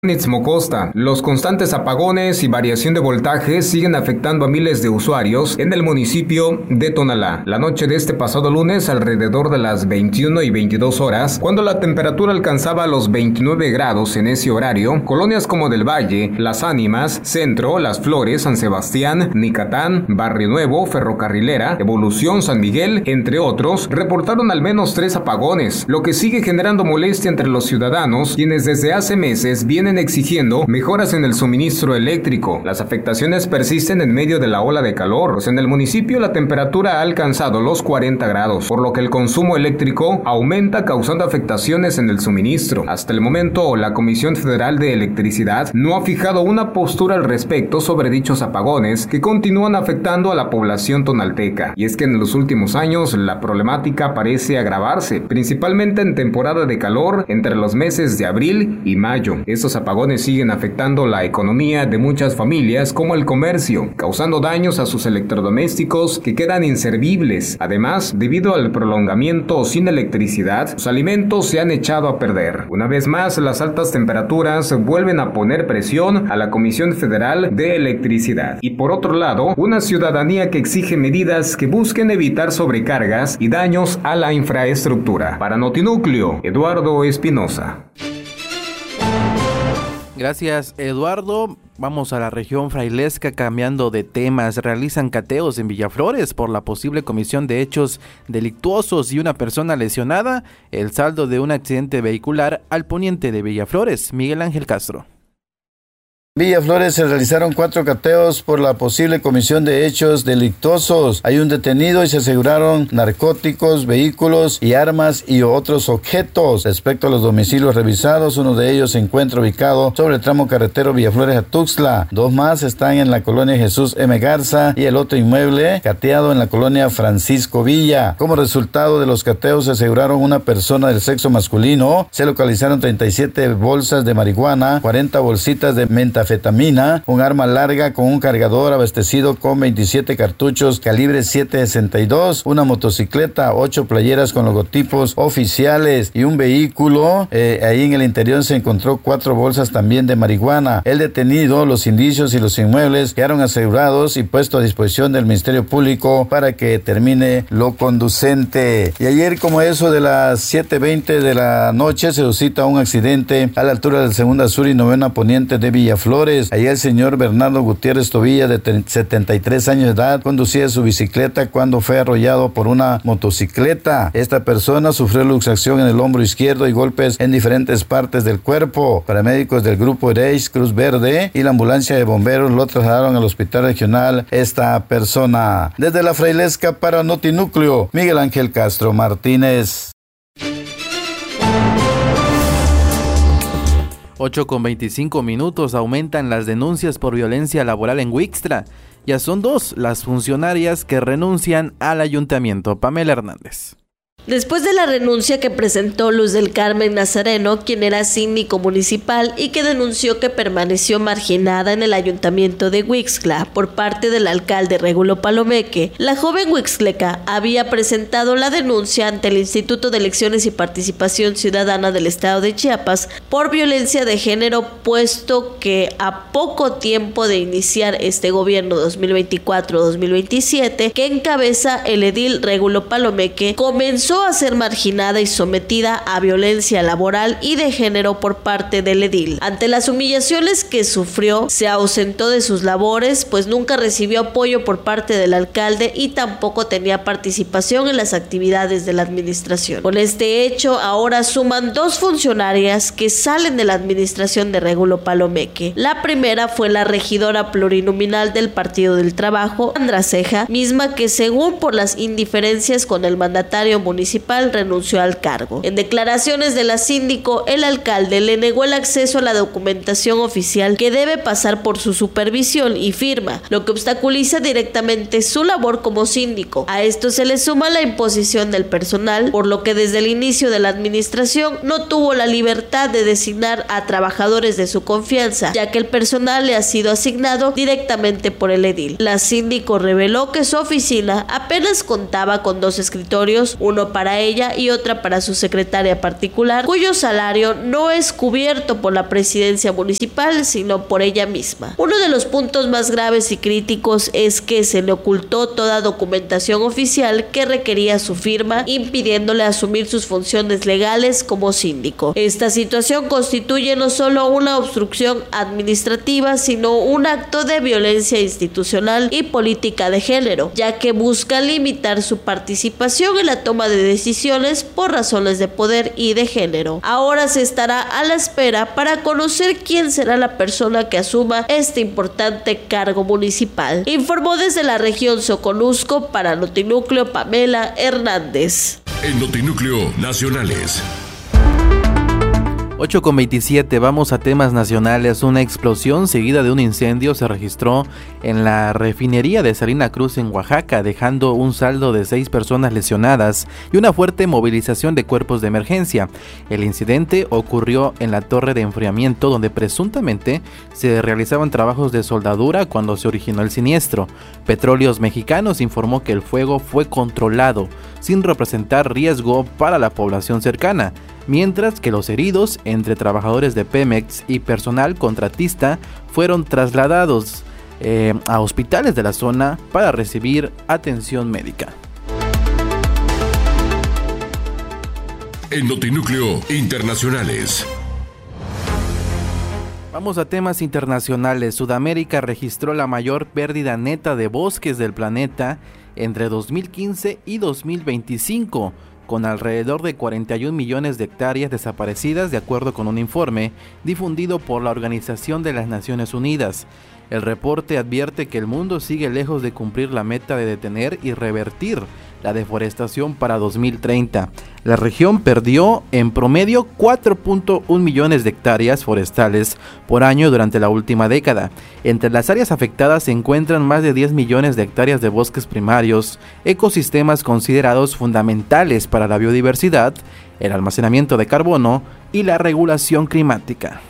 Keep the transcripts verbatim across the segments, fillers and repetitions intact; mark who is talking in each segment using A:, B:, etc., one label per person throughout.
A: Istmo Costa. Los constantes apagones y variación de voltaje siguen afectando a miles de usuarios en el municipio de Tonalá. La noche de este pasado lunes, alrededor de las veintiuna y veintidós horas, cuando la temperatura alcanzaba los veintinueve grados en ese horario, colonias como Del Valle, Las Ánimas, Centro, Las Flores, San Sebastián, Nicatán, Barrio Nuevo, Ferrocarrilera, Evolución, San Miguel, entre otros, reportaron al menos tres apagones, lo que sigue generando molestia entre los ciudadanos, quienes desde hace meses vienen exigiendo mejoras en el suministro eléctrico. Las afectaciones persisten en medio de la ola de calor, pues en el municipio la temperatura ha alcanzado los cuarenta grados, por lo que el consumo eléctrico aumenta, causando afectaciones en el suministro. Hasta el momento, la Comisión Federal de Electricidad no ha fijado una postura al respecto sobre dichos apagones que continúan afectando a la población tonalteca. Y es que en los últimos años la problemática parece agravarse, principalmente en temporada de calor entre los meses de abril y mayo. Estos apagones siguen afectando la economía de muchas familias como el comercio, causando daños a sus electrodomésticos que quedan inservibles. Además, debido al prolongamiento sin electricidad, los alimentos se han echado a perder. Una vez más, las altas temperaturas vuelven a poner presión a la Comisión Federal de Electricidad. Y por otro lado, una ciudadanía que exige medidas que busquen evitar sobrecargas y daños a la infraestructura. Para Notinúcleo, Eduardo Espinosa.
B: Gracias, Eduardo. Vamos a la región frailesca, cambiando de temas. Realizan cateos en Villaflores por la posible comisión de hechos delictuosos y una persona lesionada. El saldo de un accidente vehicular al poniente de Villaflores. Miguel Ángel Castro.
C: Villaflores se realizaron cuatro cateos por la posible comisión de hechos delictuosos. Hay un detenido y se aseguraron narcóticos, vehículos y armas y otros objetos. Respecto a los domicilios revisados, uno de ellos se encuentra ubicado sobre el tramo carretero Villaflores a Tuxtla. Dos más están en la colonia Jesús M. Garza y el otro inmueble cateado en la colonia Francisco Villa. Como resultado de los cateos se aseguraron una persona del sexo masculino. Se localizaron treinta y siete bolsas de marihuana, cuarenta bolsitas de menta Metanfetamina, un arma larga con un cargador abastecido con veintisiete cartuchos calibre siete sesenta y dos, una motocicleta, ocho playeras con logotipos oficiales y un vehículo. Eh, ahí en el interior se encontró cuatro bolsas también de marihuana. El detenido, los indicios y los inmuebles quedaron asegurados y puestos a disposición del Ministerio Público para que termine lo conducente. Y ayer, como eso de las siete veinte de la noche, se suscita un accidente a la altura del Segunda Sur y Novena Poniente de Villaflores. Allí el señor Bernardo Gutiérrez Tobilla, de setenta y tres años de edad, conducía su bicicleta cuando fue arrollado por una motocicleta. Esta persona sufrió luxación en el hombro izquierdo y golpes en diferentes partes del cuerpo. Paramédicos del grupo Ereis, Cruz Verde y la ambulancia de bomberos lo trasladaron al hospital regional esta persona. Desde la Frailesca para Notinúcleo, Miguel Ángel Castro Martínez.
B: ocho con veinticinco minutos. Aumentan las denuncias por violencia laboral en Huixtla. Ya son dos las funcionarias que renuncian al ayuntamiento. Pamela Hernández.
D: Después de la renuncia que presentó Luz del Carmen Nazareno, quien era síndico municipal y que denunció que permaneció marginada en el ayuntamiento de Huixtla por parte del alcalde Regulo Palomeque, la joven huixtleca había presentado la denuncia ante el Instituto de Elecciones y Participación Ciudadana del Estado de Chiapas por violencia de género, puesto que a poco tiempo de iniciar este gobierno dos mil veinticuatro dos mil veintisiete, que encabeza el edil Regulo Palomeque, comenzó a ser marginada y sometida a violencia laboral y de género por parte del edil. Ante las humillaciones que sufrió, se ausentó de sus labores, pues nunca recibió apoyo por parte del alcalde y tampoco tenía participación en las actividades de la administración. Con este hecho, ahora suman dos funcionarias que salen de la administración de Regulo Palomeque. La primera fue la regidora plurinominal del Partido del Trabajo, Sandra Ceja, misma que según por las indiferencias con el mandatario municipal municipal renunció al cargo. En declaraciones de la síndico, el alcalde le negó el acceso a la documentación oficial que debe pasar por su supervisión y firma, lo que obstaculiza directamente su labor como síndico. A esto se le suma la imposición del personal, por lo que desde el inicio de la administración no tuvo la libertad de designar a trabajadores de su confianza, ya que el personal le ha sido asignado directamente por el edil. La síndico reveló que su oficina apenas contaba con dos escritorios, uno uno para ella y otra para su secretaria particular, cuyo salario no es cubierto por la presidencia municipal, sino por ella misma. Uno de los puntos más graves y críticos es que se le ocultó toda documentación oficial que requería su firma, impidiéndole asumir sus funciones legales como síndico. Esta situación constituye no solo una obstrucción administrativa, sino un acto de violencia institucional y política de género, ya que busca limitar su participación en la toma de decisiones por razones de poder y de género. Ahora se estará a la espera para conocer quién será la persona que asuma este importante cargo municipal. Informó desde la región Soconusco para Notinúcleo Pamela Hernández.
E: En Notinúcleo Nacionales.
B: ocho con veintisiete, vamos a temas nacionales. Una explosión seguida de un incendio se registró en la refinería de Salina Cruz en Oaxaca, dejando un saldo de seis personas lesionadas y una fuerte movilización de cuerpos de emergencia. El incidente ocurrió en la torre de enfriamiento, donde presuntamente se realizaban trabajos de soldadura cuando se originó el siniestro. Petróleos Mexicanos informó que el fuego fue controlado, sin representar riesgo para la población cercana, mientras que los heridos, entre trabajadores de Pemex y personal contratista, fueron trasladados eh, a hospitales de la zona para recibir atención médica.
E: En Notinúcleo Internacionales.
B: Vamos a temas internacionales. Sudamérica registró la mayor pérdida neta de bosques del planeta entre dos mil quince y dos mil veinticinco, con alrededor de cuarenta y un millones de hectáreas desaparecidas, de acuerdo con un informe difundido por la Organización de las Naciones Unidas. El reporte advierte que el mundo sigue lejos de cumplir la meta de detener y revertir la deforestación para dos mil treinta. La región perdió en promedio cuatro punto uno millones de hectáreas forestales por año durante la última década. Entre las áreas afectadas se encuentran más de diez millones de hectáreas de bosques primarios, ecosistemas considerados fundamentales para la biodiversidad, el almacenamiento de carbono y la regulación climática.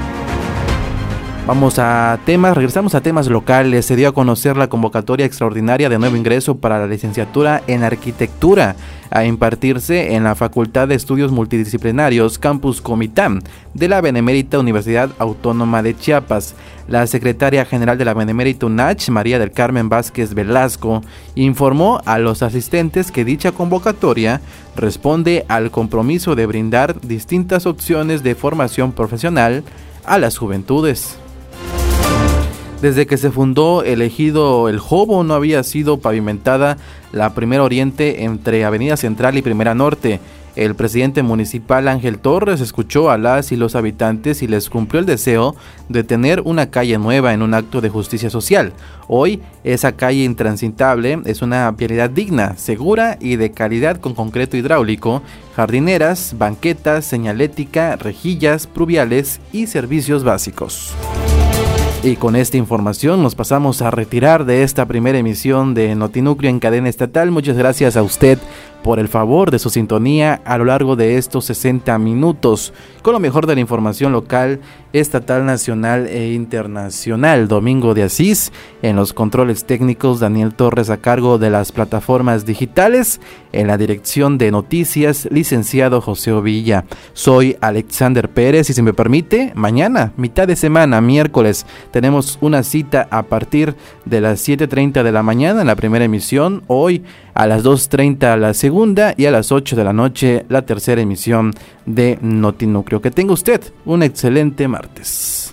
B: Vamos a temas, regresamos a temas locales. Se dio a conocer la convocatoria extraordinaria de nuevo ingreso para la licenciatura en arquitectura a impartirse en la Facultad de Estudios Multidisciplinarios Campus Comitán de la Benemérita Universidad Autónoma de Chiapas. La secretaria general de la Benemérita U N A C H, María del Carmen Vázquez Velasco, informó a los asistentes que dicha convocatoria responde al compromiso de brindar distintas opciones de formación profesional a las juventudes. Desde que se fundó el ejido El Jobo no había sido pavimentada la Primera Oriente entre Avenida Central y Primera Norte. El presidente municipal Ángel Torres escuchó a las y los habitantes y les cumplió el deseo de tener una calle nueva en un acto de justicia social. Hoy esa calle intransitable es una vialidad digna, segura y de calidad con concreto hidráulico, jardineras, banquetas, señalética, rejillas, pluviales y servicios básicos. Y con esta información nos pasamos a retirar de esta primera emisión de Notinúcleo en cadena estatal. Muchas gracias a usted por el favor de su sintonía a lo largo de estos sesenta minutos, con lo mejor de la información local, estatal, nacional e internacional. Domingo de Asís, en los controles técnicos, Daniel Torres a cargo de las plataformas digitales, en la dirección de noticias, licenciado José Ovilla. Soy Alexander Pérez y si me permite, mañana, mitad de semana, miércoles, tenemos una cita a partir de las siete treinta de la mañana en la primera emisión, hoy a las dos treinta la segunda y a las ocho de la noche la tercera emisión de Notinúcleo. Que tenga usted un excelente martes.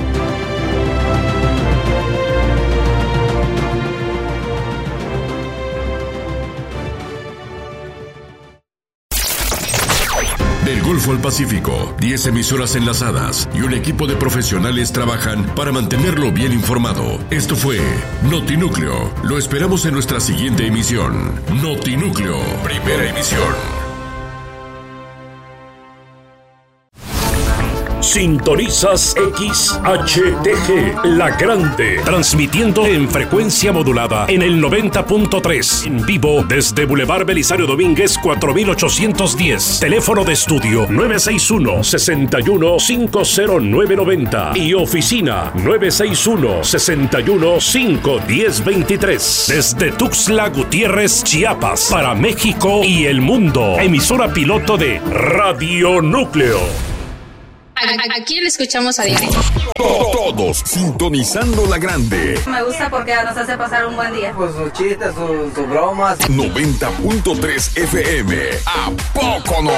E: Del Golfo al Pacífico, diez emisoras enlazadas y un equipo de profesionales trabajan para mantenerlo bien informado. Esto fue Notinúcleo. Lo esperamos en nuestra siguiente emisión. Notinúcleo, primera emisión.
F: Sintonizas X H T G, La Grande, transmitiendo en frecuencia modulada en el noventa punto tres, en vivo desde Boulevard Belisario Domínguez cuatro mil ochocientos diez. Teléfono de estudio nueve seis uno, seis uno cinco cero nueve nueve cero y oficina nueve seis uno, seis uno cinco uno cero dos tres. Desde Tuxtla Gutiérrez, Chiapas, para México y el mundo. Emisora piloto de Radio Núcleo.
G: Aquí le escuchamos a diario.
E: Todos sintonizando La Grande.
H: Me gusta porque nos hace pasar un buen día.
I: Pues sus chistes, sus, sus bromas.
E: noventa punto tres F M. ¿A poco no?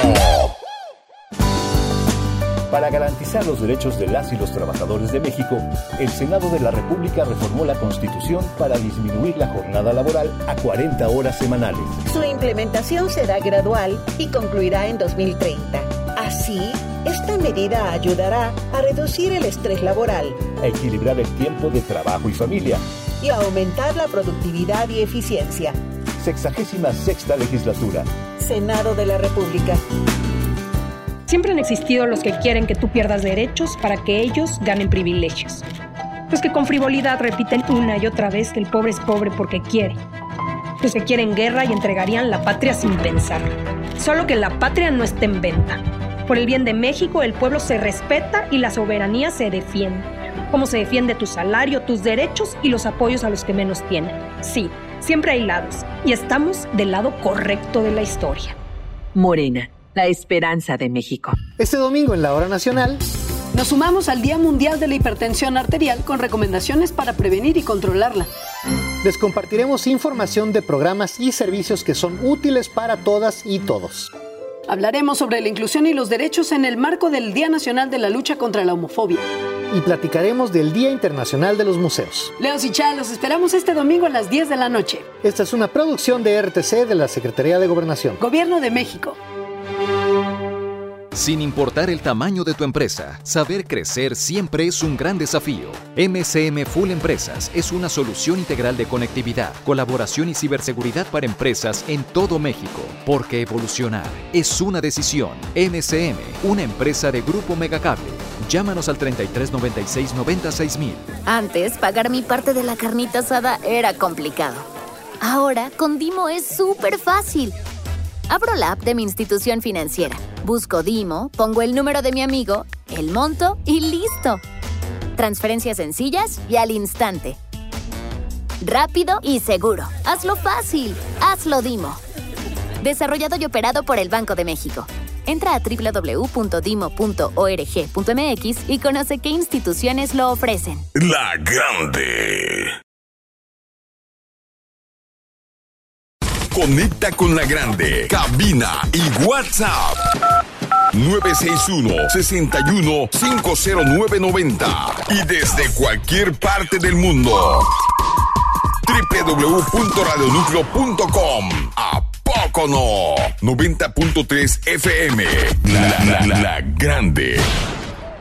J: Para garantizar los derechos de las y los trabajadores de México, el Senado de la República reformó la Constitución para disminuir la jornada laboral a cuarenta horas semanales.
K: Su implementación será gradual y concluirá en dos mil treinta. Así, esta medida ayudará a reducir el estrés laboral,
J: a equilibrar el tiempo de trabajo y familia
K: y a aumentar la productividad y eficiencia.
J: Sexagésima sexta legislatura.
K: Senado de la República.
L: Siempre han existido los que quieren que tú pierdas derechos para que ellos ganen privilegios. Los que con frivolidad repiten una y otra vez que el pobre es pobre porque quiere. Los que quieren guerra y entregarían la patria sin pensar. Solo que la patria no esté en venta. Por el bien de México, el pueblo se respeta y la soberanía se defiende. Como se defiende tu salario, tus derechos y los apoyos a los que menos tienen. Sí, siempre hay lados y estamos del lado correcto de la historia.
M: Morena, la esperanza de México.
N: Este domingo en la Hora Nacional
O: nos sumamos al Día Mundial de la Hipertensión Arterial con recomendaciones para prevenir y controlarla.
N: Les compartiremos información de programas y servicios que son útiles para todas y todos.
O: Hablaremos sobre la inclusión y los derechos en el marco del Día Nacional de la Lucha contra la Homofobia.
N: Y platicaremos del Día Internacional de los Museos.
O: Leos y Chá, los esperamos este domingo a las diez de la noche.
N: Esta es una producción de R T C de la Secretaría de Gobernación.
O: Gobierno de México.
P: Sin importar el tamaño de tu empresa, saber crecer siempre es un gran desafío. M C M Full Empresas es una solución integral de conectividad, colaboración y ciberseguridad para empresas en todo México. Porque evolucionar es una decisión. M C M, una empresa de Grupo Megacable. Llámanos al treinta y tres noventa y seis noventa y seis mil.
Q: Antes, pagar mi parte de la carnita asada era complicado. Ahora, con Dimo es súper fácil. Abro la app de mi institución financiera, busco Dimo, pongo el número de mi amigo, el monto y ¡listo! Transferencias sencillas y al instante. Rápido y seguro. Hazlo fácil. Hazlo Dimo. Desarrollado y operado por el Banco de México. Entra a doble u doble u doble u punto dimo punto org punto m x y conoce qué instituciones lo ofrecen.
E: La Grande. Conecta con La Grande. Cabina y WhatsApp. nueve seis uno, seis uno, cinco cero nueve nueve cero. Y desde cualquier parte del mundo. doble u doble u doble u punto radio núcleo punto com. ¿A poco no? noventa punto tres F M. La, la, la, la Grande.